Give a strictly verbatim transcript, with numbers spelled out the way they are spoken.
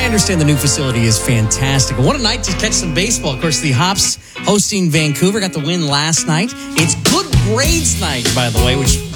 I understand the new facility is fantastic. What a night to catch some baseball. Of course, the Hops hosting Vancouver got the win last night. It's good grades night, by the way, which